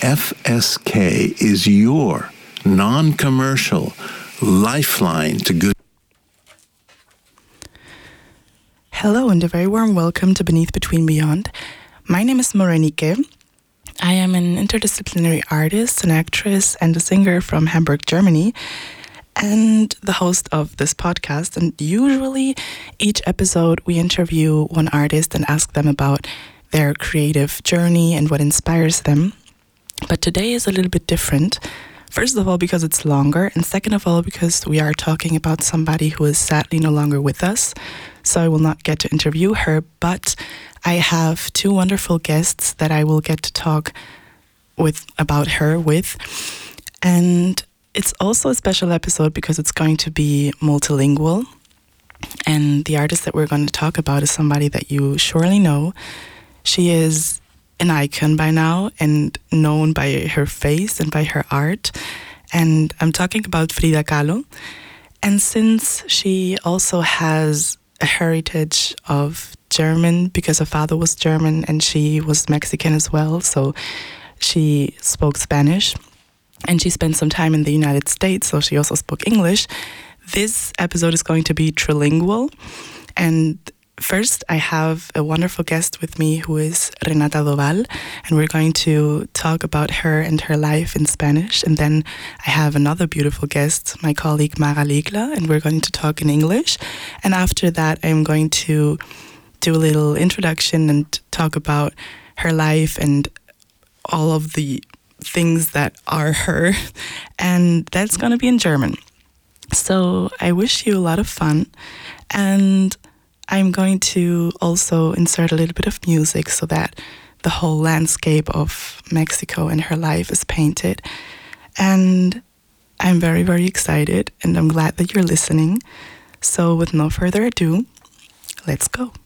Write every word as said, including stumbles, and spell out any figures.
F S K is your non-commercial lifeline to good. Hello and a very warm welcome to Beneath Between Beyond. My name is Morenike. I am an interdisciplinary artist, an actress, and a singer from Hamburg, Germany, and the host of this podcast. And usually each episode we interview one artist and ask them about their creative journey and what inspires them. But today is a little bit different. First of all, because it's longer, and second of all, because we are talking about somebody who is sadly no longer with us. So I will not get to interview her, but I have two wonderful guests that I will get to talk with about her with. And it's also a special episode because it's going to be multilingual. And the artist that we're going to talk about is somebody that you surely know. She is an icon by now and known by her face and by her art. And I'm talking about Frida Kahlo. And since she also has a heritage of German, because her father was German and she was Mexican as well, so she spoke Spanish. And she spent some time in the United States, so she also spoke English. This episode is going to be trilingual. And first, I have a wonderful guest with me who is Renata Doval, and we're going to talk about her and her life in Spanish. And then I have another beautiful guest, my colleague Mara Legla, and we're going to talk in English. And after that, I'm going to do a little introduction and talk about her life and all of the things that are her. And that's going to be in German. So I wish you a lot of fun. And I'm going to also insert a little bit of music so that the whole landscape of Mexico and her life is painted. And I'm very, very excited, and I'm glad that you're listening. So with no further ado, let's go.